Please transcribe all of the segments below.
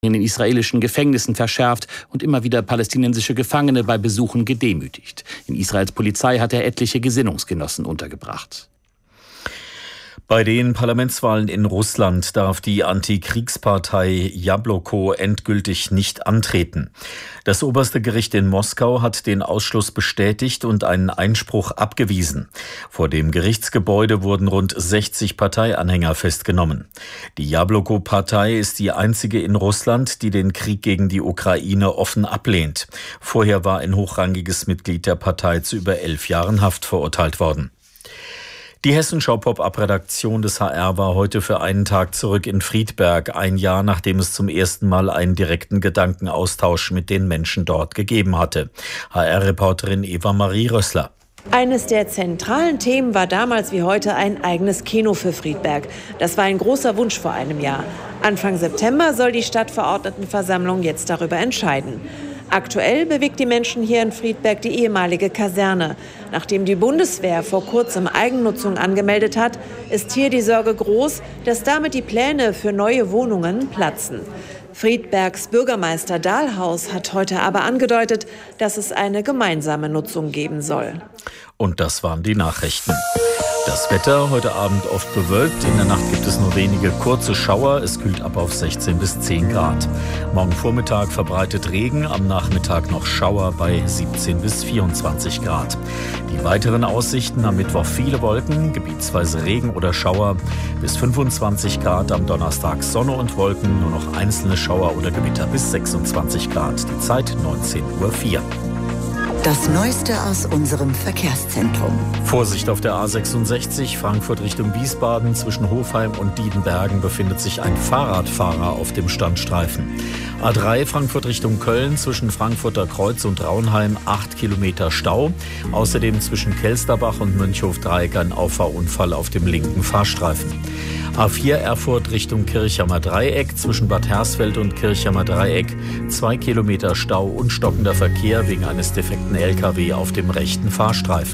in den israelischen Gefängnissen verschärft und immer wieder palästinensische Gefangene bei Besuchen gedemütigt. In Israels Polizei hat er etliche Gesinnungsgenossen untergebracht. Bei den Parlamentswahlen in Russland darf die Antikriegspartei Jabloko endgültig nicht antreten. Das oberste Gericht in Moskau hat den Ausschluss bestätigt und einen Einspruch abgewiesen. Vor dem Gerichtsgebäude wurden rund 60 Parteianhänger festgenommen. Die Jabloko-Partei ist die einzige in Russland, die den Krieg gegen die Ukraine offen ablehnt. Vorher war ein hochrangiges Mitglied der Partei zu über 11 Jahren Haft verurteilt worden. Die Hessenschau-Pop-Up-Redaktion des HR war heute für einen Tag zurück in Friedberg, ein Jahr nachdem es zum ersten Mal einen direkten Gedankenaustausch mit den Menschen dort gegeben hatte. HR-Reporterin Eva-Marie Rössler. Eines der zentralen Themen war damals wie heute ein eigenes Kino für Friedberg. Das war ein großer Wunsch vor einem Jahr. Anfang September soll die Stadtverordnetenversammlung jetzt darüber entscheiden. Aktuell bewegt die Menschen hier in Friedberg die ehemalige Kaserne. Nachdem die Bundeswehr vor kurzem Eigennutzung angemeldet hat, ist hier die Sorge groß, dass damit die Pläne für neue Wohnungen platzen. Friedbergs Bürgermeister Dahlhaus hat heute aber angedeutet, dass es eine gemeinsame Nutzung geben soll. Und das waren die Nachrichten. Das Wetter heute Abend oft bewölkt. In der Nacht gibt es nur wenige kurze Schauer. Es kühlt ab auf 16 bis 10 Grad. Morgen Vormittag verbreitet Regen, am Nachmittag noch Schauer bei 17 bis 24 Grad. Die weiteren Aussichten: am Mittwoch viele Wolken, gebietsweise Regen oder Schauer, bis 25 Grad. Am Donnerstag Sonne und Wolken, nur noch einzelne Schauer oder Gewitter bis 26 Grad. Die Zeit 19:04 Uhr. Das Neueste aus unserem Verkehrszentrum. Vorsicht auf der A66, Frankfurt Richtung Wiesbaden. Zwischen Hofheim und Diedenbergen befindet sich ein Fahrradfahrer auf dem Standstreifen. A3 Frankfurt Richtung Köln, zwischen Frankfurter Kreuz und Raunheim 8 Kilometer Stau. Außerdem zwischen Kelsterbach und Mönchhof-Dreieck ein Auffahrunfall auf dem linken Fahrstreifen. A4 Erfurt Richtung Kirchhammer Dreieck, zwischen Bad Hersfeld und Kirchhammer Dreieck 2 Kilometer Stau und stockender Verkehr wegen eines defekten LKW auf dem rechten Fahrstreifen.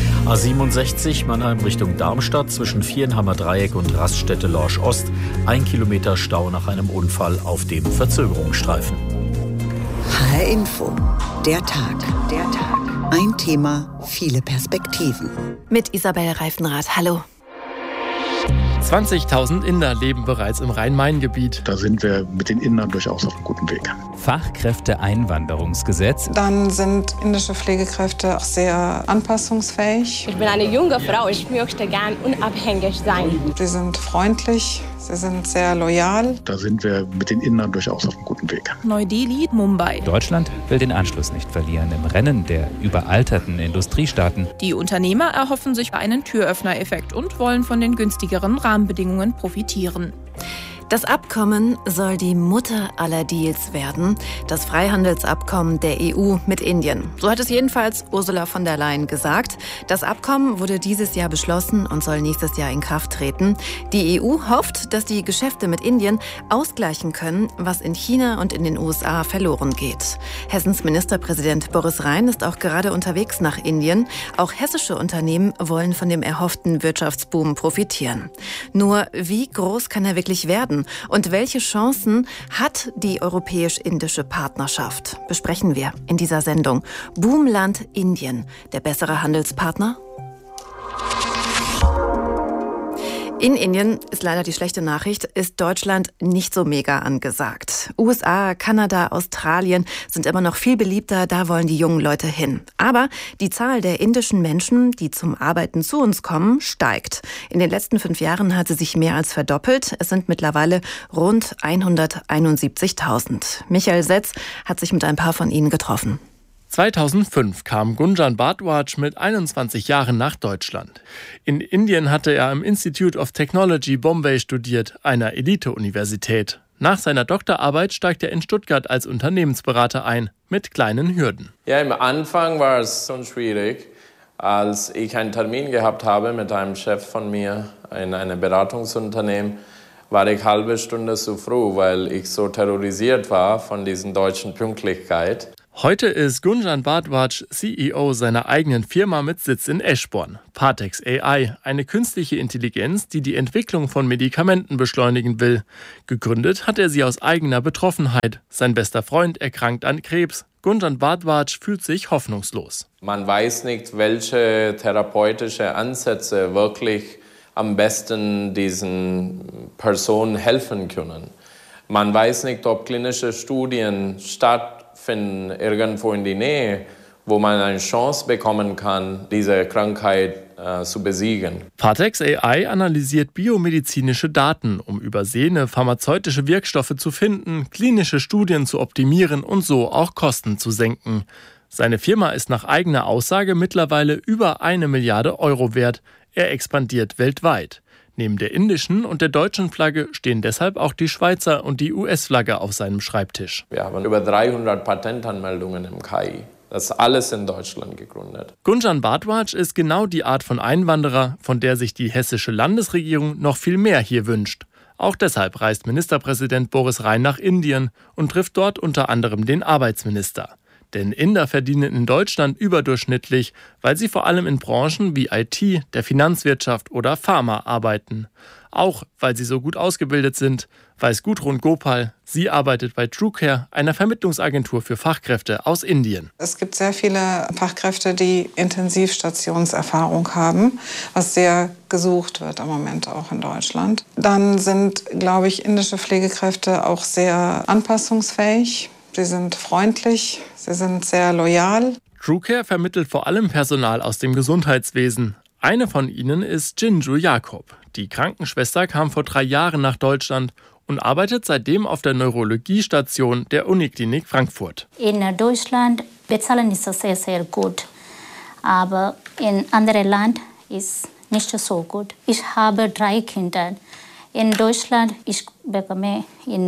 A67 Mannheim Richtung Darmstadt, zwischen Vierenhammer Dreieck und Raststätte Lorsch Ost 1 Kilometer Stau nach einem Unfall auf dem Verzögerungsstreifen. HR Info, der Tag. Ein Thema, viele Perspektiven. Mit Isabel Reifenrath. Hallo. 20.000 Inder leben bereits im Rhein-Main-Gebiet. Da sind wir mit den Indern durchaus auf einem guten Weg. Fachkräfteeinwanderungsgesetz. Dann sind indische Pflegekräfte auch sehr anpassungsfähig. Ich bin eine junge Frau, ich möchte gern unabhängig sein. Sie sind freundlich, sie sind sehr loyal. Da sind wir mit den Indern durchaus auf einem guten Weg. Neu-Delhi, Mumbai. Deutschland will den Anschluss nicht verlieren im Rennen der überalterten Industriestaaten. Die Unternehmer erhoffen sich einen Türöffner-Effekt und wollen von den günstigeren Rahmenbedingungen profitieren. Das Abkommen soll die Mutter aller Deals werden, das Freihandelsabkommen der EU mit Indien. So hat es jedenfalls Ursula von der Leyen gesagt. Das Abkommen wurde dieses Jahr beschlossen und soll nächstes Jahr in Kraft treten. Die EU hofft, dass die Geschäfte mit Indien ausgleichen können, was in China und in den USA verloren geht. Hessens Ministerpräsident Boris Rhein ist auch gerade unterwegs nach Indien. Auch hessische Unternehmen wollen von dem erhofften Wirtschaftsboom profitieren. Nur wie groß kann er wirklich werden? Und welche Chancen hat die europäisch-indische Partnerschaft? Besprechen wir in dieser Sendung. Boomland Indien, der bessere Handelspartner? In Indien ist leider die schlechte Nachricht, ist Deutschland nicht so mega angesagt. USA, Kanada, Australien sind immer noch viel beliebter, da wollen die jungen Leute hin. Aber die Zahl der indischen Menschen, die zum Arbeiten zu uns kommen, steigt. In den letzten 5 Jahren hat sie sich mehr als verdoppelt. Es sind mittlerweile rund 171.000. Michael Setz hat sich mit ein paar von ihnen getroffen. 2005 kam Gunjan Bhardwaj mit 21 Jahren nach Deutschland. In Indien hatte er am Institute of Technology Bombay studiert, einer Elite-Universität. Nach seiner Doktorarbeit steigt er in Stuttgart als Unternehmensberater ein, mit kleinen Hürden. Ja, am Anfang war es schon schwierig, als ich einen Termin gehabt habe mit einem Chef von mir in einem Beratungsunternehmen, war ich halbe Stunde zu früh, weil ich so terrorisiert war von dieser deutschen Pünktlichkeit. Heute ist Gunjan Bhardwaj CEO seiner eigenen Firma mit Sitz in Eschborn. Partex AI, eine künstliche Intelligenz, die die Entwicklung von Medikamenten beschleunigen will. Gegründet hat er sie aus eigener Betroffenheit. Sein bester Freund erkrankt an Krebs. Gunjan Bhardwaj fühlt sich hoffnungslos. Man weiß nicht, welche therapeutische Ansätze wirklich am besten diesen Personen helfen können. Man weiß nicht, ob klinische Studien stattfinden irgendwo in die Nähe, wo man eine Chance bekommen kann, diese Krankheit zu besiegen. Partex AI analysiert biomedizinische Daten, um übersehene pharmazeutische Wirkstoffe zu finden, klinische Studien zu optimieren und so auch Kosten zu senken. Seine Firma ist nach eigener Aussage mittlerweile über 1 Milliarde Euro wert. Er expandiert weltweit. Neben der indischen und der deutschen Flagge stehen deshalb auch die Schweizer und die US-Flagge auf seinem Schreibtisch. Wir haben über 300 Patentanmeldungen im KI. Das ist alles in Deutschland gegründet. Gunjan Bhardwaj ist genau die Art von Einwanderer, von der sich die hessische Landesregierung noch viel mehr hier wünscht. Auch deshalb reist Ministerpräsident Boris Rhein nach Indien und trifft dort unter anderem den Arbeitsminister. Denn Inder verdienen in Deutschland überdurchschnittlich, weil sie vor allem in Branchen wie IT, der Finanzwirtschaft oder Pharma arbeiten. Auch weil sie so gut ausgebildet sind, weiß Gudrun Gopal. Sie arbeitet bei TrueCare, einer Vermittlungsagentur für Fachkräfte aus Indien. Es gibt sehr viele Fachkräfte, die Intensivstationserfahrung haben, was sehr gesucht wird im Moment auch in Deutschland. Dann sind, glaube ich, indische Pflegekräfte auch sehr anpassungsfähig. Sie sind freundlich, sie sind sehr loyal. TrueCare vermittelt vor allem Personal aus dem Gesundheitswesen. Eine von ihnen ist Jinju Jakob. Die Krankenschwester kam vor 3 Jahren nach Deutschland und arbeitet seitdem auf der Neurologiestation der Uniklinik Frankfurt. In Deutschland bezahlen ist das sehr, sehr gut. Aber in anderen Ländern ist nicht so gut. Ich habe 3 Kinder. In Deutschland ich bekomme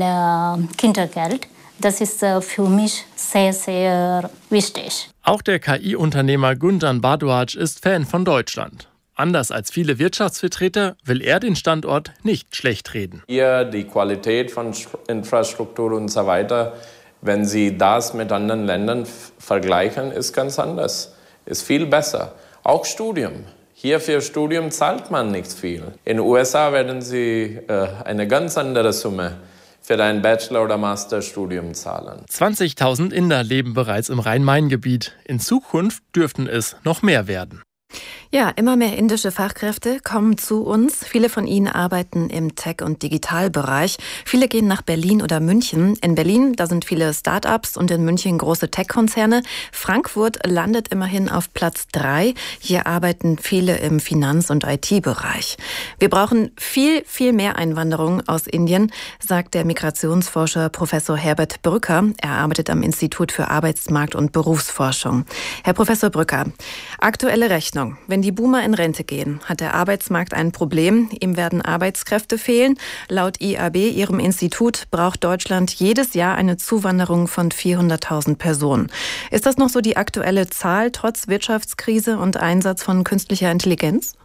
Kindergeld. Das ist für mich sehr, sehr wichtig. Auch der KI-Unternehmer Gunjan Bhardwaj ist Fan von Deutschland. Anders als viele Wirtschaftsvertreter will er den Standort nicht schlecht reden. Hier die Qualität von Infrastruktur und so weiter, wenn Sie das mit anderen Ländern vergleichen, ist ganz anders. Ist viel besser. Auch Studium. Hier für Studium zahlt man nicht viel. In den USA werden Sie eine ganz andere Summe für ein Bachelor- oder Masterstudium zahlen. 20.000 Inder leben bereits im Rhein-Main-Gebiet. In Zukunft dürften es noch mehr werden. Ja, immer mehr indische Fachkräfte kommen zu uns. Viele von ihnen arbeiten im Tech- und Digitalbereich. Viele gehen nach Berlin oder München. In Berlin, da sind viele Start-ups und in München große Tech-Konzerne. Frankfurt landet immerhin auf Platz 3. Hier arbeiten viele im Finanz- und IT-Bereich. Wir brauchen viel, viel mehr Einwanderung aus Indien, sagt der Migrationsforscher Professor Herbert Brücker. Er arbeitet am Institut für Arbeitsmarkt- und Berufsforschung. Herr Professor Brücker, aktuelle Rechnung. Wenn die Boomer in Rente gehen, hat der Arbeitsmarkt ein Problem. Ihm werden Arbeitskräfte fehlen. Laut IAB, Ihrem Institut, braucht Deutschland jedes Jahr eine Zuwanderung von 400.000 Personen. Ist das noch so die aktuelle Zahl, trotz Wirtschaftskrise und Einsatz von künstlicher Intelligenz?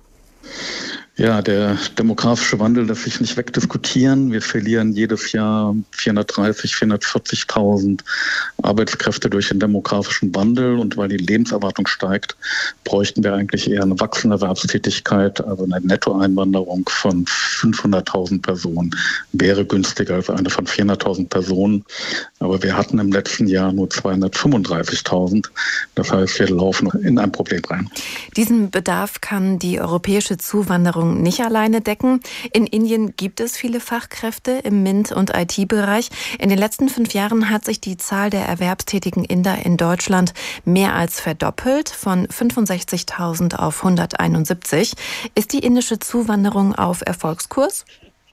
Ja, der demografische Wandel lässt sich nicht wegdiskutieren. Wir verlieren jedes Jahr 430.000, 440.000 Arbeitskräfte durch den demografischen Wandel. Und weil die Lebenserwartung steigt, bräuchten wir eigentlich eher eine wachsende Erwerbstätigkeit. Also eine Nettoeinwanderung von 500.000 Personen wäre günstiger als eine von 400.000 Personen. Aber wir hatten im letzten Jahr nur 235.000. Das heißt, wir laufen in ein Problem rein. Diesen Bedarf kann die europäische Zuwanderung nicht alleine decken. In Indien gibt es viele Fachkräfte im MINT- und IT-Bereich. In den letzten 5 Jahren hat sich die Zahl der erwerbstätigen Inder in Deutschland mehr als verdoppelt, von 65.000 auf 171. Ist die indische Zuwanderung auf Erfolgskurs?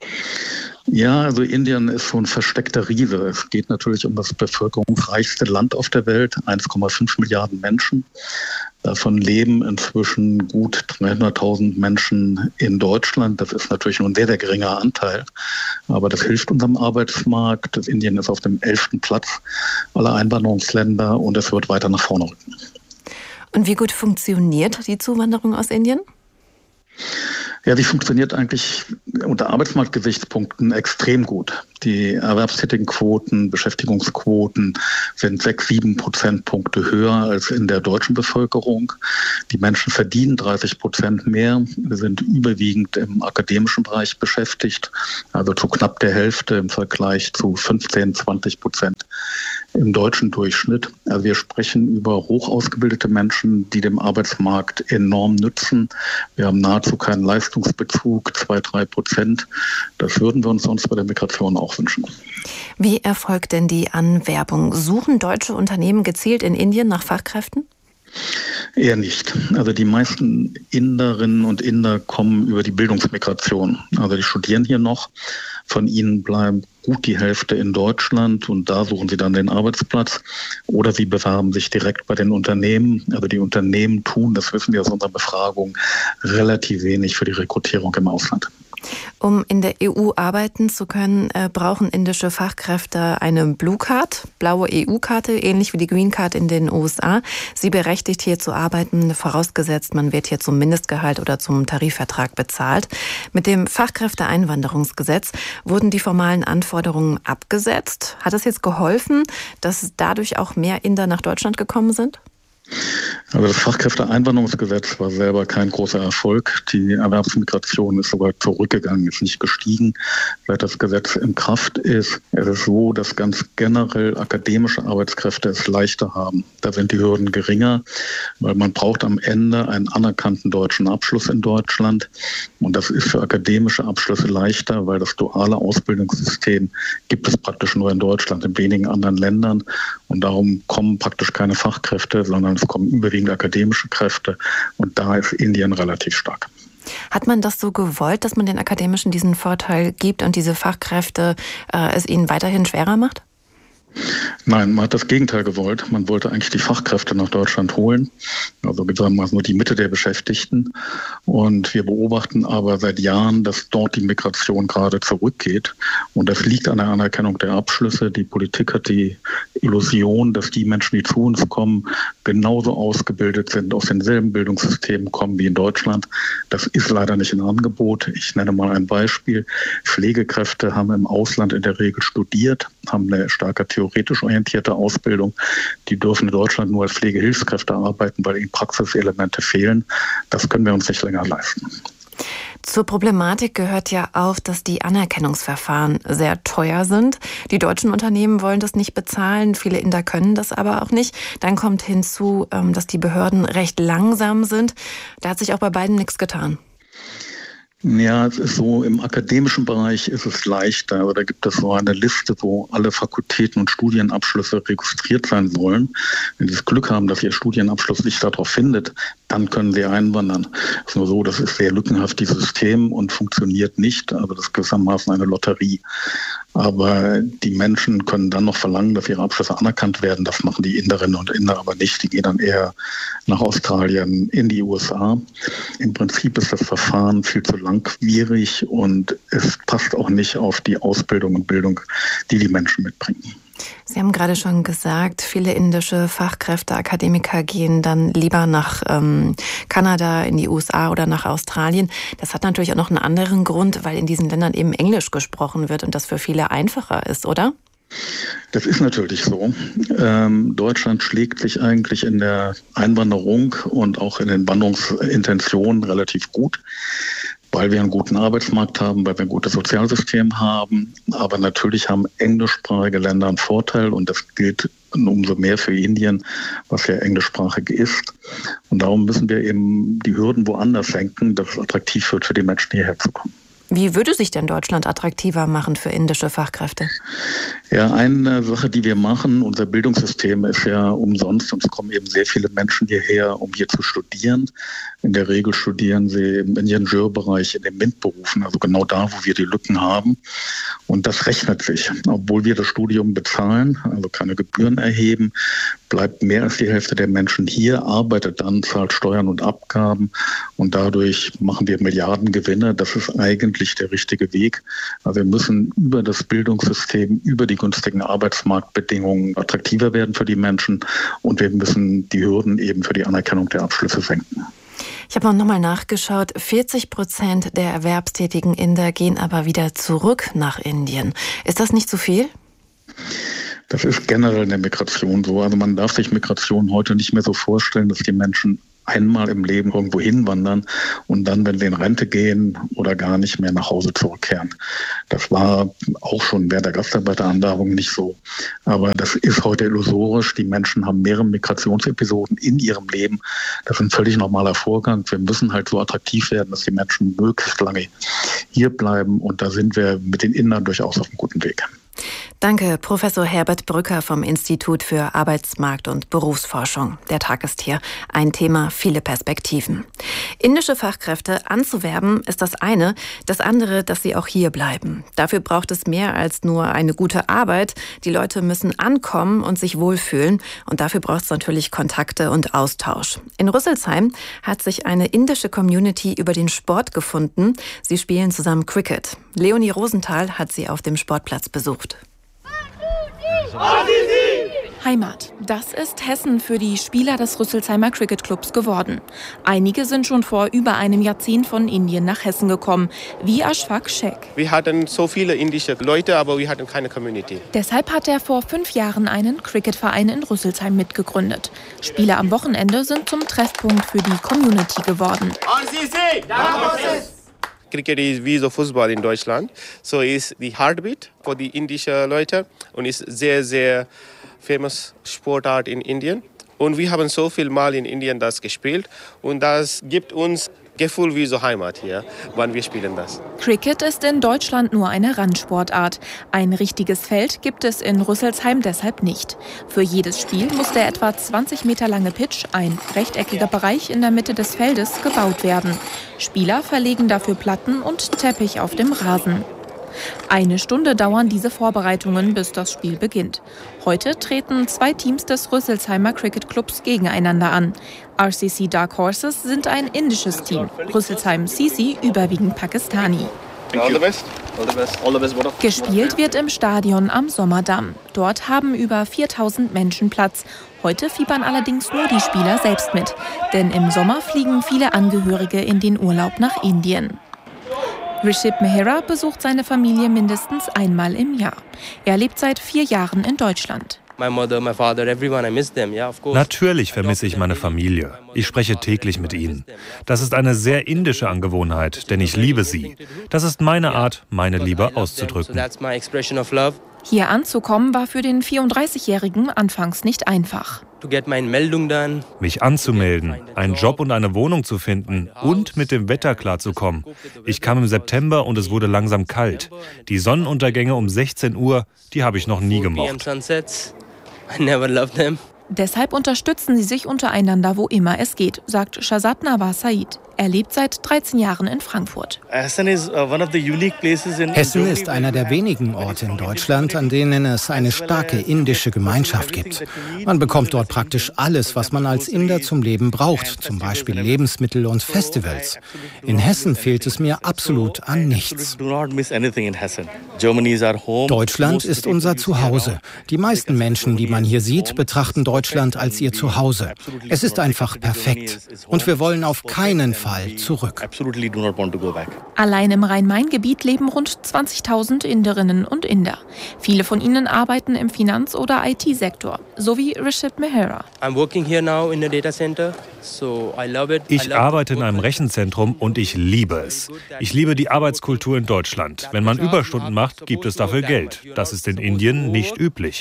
Ja, also Indien ist so ein versteckter Riese. Es geht natürlich um das bevölkerungsreichste Land auf der Welt, 1,5 Milliarden Menschen. Davon leben inzwischen gut 300.000 Menschen in Deutschland. Das ist natürlich nur ein sehr, sehr geringer Anteil. Aber das hilft unserem Arbeitsmarkt. Indien ist auf dem 11. Platz aller Einwanderungsländer und es wird weiter nach vorne rücken. Und wie gut funktioniert die Zuwanderung aus Indien? Ja, die funktioniert eigentlich unter Arbeitsmarktgesichtspunkten extrem gut. Die Erwerbstätigenquoten, Beschäftigungsquoten sind 6-7 Prozentpunkte höher als in der deutschen Bevölkerung. Die Menschen verdienen 30% mehr. Wir sind überwiegend im akademischen Bereich beschäftigt, also zu knapp der Hälfte im Vergleich zu 15-20% im deutschen Durchschnitt. Also wir sprechen über hoch ausgebildete Menschen, die dem Arbeitsmarkt enorm nützen. Wir haben nahezu keinen Leistungsbezug, 2-3%. Das würden wir uns sonst bei der Migration auch wünschen. Wie erfolgt denn die Anwerbung? Suchen deutsche Unternehmen gezielt in Indien nach Fachkräften? Eher nicht. Also die meisten Inderinnen und Inder kommen über die Bildungsmigration. Also die studieren hier noch. Von ihnen bleibt gut die Hälfte in Deutschland und da suchen sie dann den Arbeitsplatz. Oder sie bewerben sich direkt bei den Unternehmen. Also die Unternehmen tun, das wissen wir aus unserer Befragung, relativ wenig für die Rekrutierung im Ausland. Um in der EU arbeiten zu können, brauchen indische Fachkräfte eine Blue Card, blaue EU-Karte, ähnlich wie die Green Card in den USA. Sie berechtigt hier zu arbeiten, vorausgesetzt, man wird hier zum Mindestgehalt oder zum Tarifvertrag bezahlt. Mit dem Fachkräfteeinwanderungsgesetz wurden die formalen Anforderungen abgesetzt. Hat es jetzt geholfen, dass dadurch auch mehr Inder nach Deutschland gekommen sind? Also das Fachkräfteeinwanderungsgesetz war selber kein großer Erfolg. Die Erwerbsmigration ist sogar zurückgegangen, ist nicht gestiegen, seit das Gesetz in Kraft ist. Es ist so, dass ganz generell akademische Arbeitskräfte es leichter haben. Da sind die Hürden geringer, weil man braucht am Ende einen anerkannten deutschen Abschluss in Deutschland. Und das ist für akademische Abschlüsse leichter, weil das duale Ausbildungssystem gibt es praktisch nur in Deutschland, in wenigen anderen Ländern. Und darum kommen praktisch keine Fachkräfte, sondern es kommen überwiegend akademische Kräfte. Und da ist Indien relativ stark. Hat man das so gewollt, dass man den Akademischen diesen Vorteil gibt und diese Fachkräfte es ihnen weiterhin schwerer macht? Nein, man hat das Gegenteil gewollt. Man wollte eigentlich die Fachkräfte nach Deutschland holen, also gewissermaßen nur die Mitte der Beschäftigten. Und wir beobachten aber seit Jahren, dass dort die Migration gerade zurückgeht. Und das liegt an der Anerkennung der Abschlüsse. Die Politik hat die Illusion, dass die Menschen, die zu uns kommen, genauso ausgebildet sind, aus denselben Bildungssystemen kommen wie in Deutschland. Das ist leider nicht ein Angebot. Ich nenne mal ein Beispiel. Pflegekräfte haben im Ausland in der Regel studiert, haben eine stärker theoretisch orientierte Ausbildung. Die dürfen in Deutschland nur als Pflegehilfskräfte arbeiten, weil ihnen Praxiselemente fehlen. Das können wir uns nicht länger leisten. Zur Problematik gehört ja auch, dass die Anerkennungsverfahren sehr teuer sind. Die deutschen Unternehmen wollen das nicht bezahlen, viele Inder können das aber auch nicht. Dann kommt hinzu, dass die Behörden recht langsam sind. Da hat sich auch bei beiden nichts getan. Ja, es ist so, im akademischen Bereich ist es leichter, aber da gibt es so eine Liste, wo alle Fakultäten und Studienabschlüsse registriert sein sollen. Wenn Sie das Glück haben, dass Ihr Studienabschluss sich darauf findet, dann können Sie einwandern. Es ist nur so, das ist sehr lückenhaft, dieses System, und funktioniert nicht. Also das ist gewissermaßen eine Lotterie. Aber die Menschen können dann noch verlangen, dass ihre Abschlüsse anerkannt werden. Das machen die Inderinnen und Inder aber nicht. Die gehen dann eher nach Australien, in die USA. Im Prinzip ist das Verfahren viel zu langwierig und es passt auch nicht auf die Ausbildung und Bildung, die die Menschen mitbringen. Sie haben gerade schon gesagt, viele indische Fachkräfte, Akademiker gehen dann lieber nach Kanada, in die USA oder nach Australien. Das hat natürlich auch noch einen anderen Grund, weil in diesen Ländern eben Englisch gesprochen wird und das für viele einfacher ist, oder? Das ist natürlich so. Deutschland schlägt sich eigentlich in der Einwanderung und auch in den Wanderungsintentionen relativ gut, weil wir einen guten Arbeitsmarkt haben, weil wir ein gutes Sozialsystem haben. Aber natürlich haben englischsprachige Länder einen Vorteil und das gilt umso mehr für Indien, was ja englischsprachig ist. Und darum müssen wir eben die Hürden woanders senken, dass es attraktiv wird, für die Menschen hierher zu kommen. Wie würde sich denn Deutschland attraktiver machen für indische Fachkräfte? Ja, eine Sache, die wir machen, unser Bildungssystem ist ja umsonst und es kommen eben sehr viele Menschen hierher, um hier zu studieren. In der Regel studieren sie im Ingenieurbereich, in den MINT-Berufen, also genau da, wo wir die Lücken haben. Und das rechnet sich. Obwohl wir das Studium bezahlen, also keine Gebühren erheben, bleibt mehr als die Hälfte der Menschen hier, arbeitet dann, zahlt Steuern und Abgaben und dadurch machen wir Milliardengewinne. Das ist eigentlich der richtige Weg. Also wir müssen über das Bildungssystem, über die günstigen Arbeitsmarktbedingungen attraktiver werden für die Menschen und wir müssen die Hürden eben für die Anerkennung der Abschlüsse senken. Ich habe nochmal nachgeschaut. 40% der erwerbstätigen Inder gehen aber wieder zurück nach Indien. Ist das nicht zu viel? Das ist generell in der Migration so. Also man darf sich Migration heute nicht mehr so vorstellen, dass die Menschen einmal im Leben irgendwo hinwandern und dann, wenn sie in Rente gehen oder gar nicht mehr nach Hause zurückkehren. Das war auch schon während der Gastarbeitereinwanderung nicht so. Aber das ist heute illusorisch. Die Menschen haben mehrere Migrationsepisoden in ihrem Leben. Das ist ein völlig normaler Vorgang. Wir müssen halt so attraktiv werden, dass die Menschen möglichst lange hier bleiben. Und da sind wir mit den Indern durchaus auf einem guten Weg. Danke, Professor Herbert Brücker vom Institut für Arbeitsmarkt- und Berufsforschung. Der Tag ist hier ein Thema, viele Perspektiven. Indische Fachkräfte anzuwerben ist das eine, das andere, dass sie auch hier bleiben. Dafür braucht es mehr als nur eine gute Arbeit. Die Leute müssen ankommen und sich wohlfühlen und dafür braucht es natürlich Kontakte und Austausch. In Rüsselsheim hat sich eine indische Community über den Sport gefunden. Sie spielen zusammen Cricket. Leonie Rosenthal hat sie auf dem Sportplatz besucht. Heimat, das ist Hessen für die Spieler des Rüsselsheimer Cricket Clubs geworden. Einige sind schon vor über einem Jahrzehnt von Indien nach Hessen gekommen, wie Ashfaq Sheikh. Wir hatten so viele indische Leute, aber wir hatten keine Community. Deshalb hat er vor 5 Jahren einen Cricketverein in Rüsselsheim mitgegründet. Spiele am Wochenende sind zum Treffpunkt für die Community geworden. Cricket ist wie so Fußball in Deutschland. So ist die Heartbeat für die indischen Leute und ist sehr, sehr famous Sportart in Indien. Und wir haben so viel Mal in Indien das gespielt und das gibt uns Gefühl wie so Heimat hier, wann wir spielen das. Cricket ist in Deutschland nur eine Randsportart. Ein richtiges Feld gibt es in Rüsselsheim deshalb nicht. Für jedes Spiel muss der etwa 20 Meter lange Pitch, ein rechteckiger Bereich in der Mitte des Feldes, gebaut werden. Spieler verlegen dafür Platten und Teppich auf dem Rasen. 1 Stunde dauern diese Vorbereitungen, bis das Spiel beginnt. Heute treten 2 Teams des Rüsselsheimer Cricket Clubs gegeneinander an. RCC Dark Horses sind ein indisches Team, Rüsselsheim CC überwiegend Pakistani. Gespielt wird im Stadion am Sommerdamm. Dort haben über 4000 Menschen Platz. Heute fiebern allerdings nur die Spieler selbst mit. Denn im Sommer fliegen viele Angehörige in den Urlaub nach Indien. Rishib Mehra besucht seine Familie mindestens einmal im Jahr. Er lebt seit 4 Jahren in Deutschland. Natürlich vermisse ich meine Familie. Ich spreche täglich mit ihnen. Das ist eine sehr indische Angewohnheit, denn ich liebe sie. Das ist meine Art, meine Liebe auszudrücken. Hier anzukommen war für den 34-Jährigen anfangs nicht einfach. Mich anzumelden, einen Job und eine Wohnung zu finden und mit dem Wetter klarzukommen. Ich kam im September und es wurde langsam kalt. Die Sonnenuntergänge um 16 Uhr, die habe ich noch nie gemocht. Deshalb unterstützen sie sich untereinander, wo immer es geht, sagt Shazad Nawaz Said. Er lebt seit 13 Jahren in Frankfurt. Hessen ist einer der wenigen Orte in Deutschland, an denen es eine starke indische Gemeinschaft gibt. Man bekommt dort praktisch alles, was man als Inder zum Leben braucht, zum Beispiel Lebensmittel und Festivals. In Hessen fehlt es mir absolut an nichts. Deutschland ist unser Zuhause. Die meisten Menschen, die man hier sieht, betrachten Deutschland als ihr Zuhause. Es ist einfach perfekt. Und wir wollen auf keinen Fall zurück. Allein im Rhein-Main-Gebiet leben rund 20.000 Inderinnen und Inder. Viele von ihnen arbeiten im Finanz- oder IT-Sektor, so wie Rishib Mehra. Ich arbeite in einem Rechenzentrum und ich liebe es. Ich liebe die Arbeitskultur in Deutschland. Wenn man Überstunden macht, gibt es dafür Geld. Das ist in Indien nicht üblich.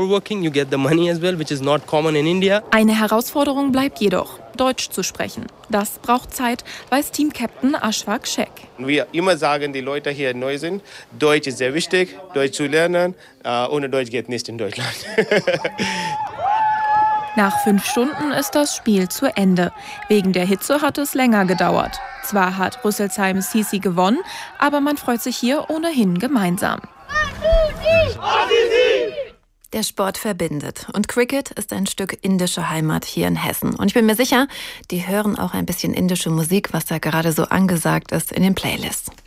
Eine Herausforderung bleibt jedoch, Deutsch zu sprechen. Das braucht Zeit, weiß Team-Captain Ashfaq Sheikh. Wir immer sagen, die Leute hier neu sind, Deutsch ist sehr wichtig, Deutsch zu lernen. Ohne Deutsch geht nicht in Deutschland. Nach 5 Stunden ist das Spiel zu Ende. Wegen der Hitze hat es länger gedauert. Zwar hat Rüsselsheim CC gewonnen, aber man freut sich hier ohnehin gemeinsam. Der Sport verbindet und Cricket ist ein Stück indische Heimat hier in Hessen. Und ich bin mir sicher, die hören auch ein bisschen indische Musik, was da gerade so angesagt ist in den Playlists.